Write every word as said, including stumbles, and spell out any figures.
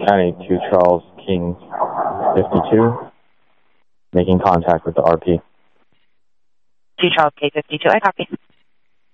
County to Charles King fifty-two, making contact with the R P. To Charles K fifty-two, I copy.